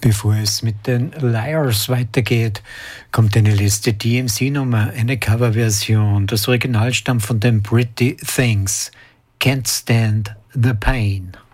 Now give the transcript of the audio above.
Bevor es mit den Liars weitergeht, kommt eine letzte DMC-Nummer, eine Coverversion. Das Original stammt von den Pretty Things. Can't Stand the Pain.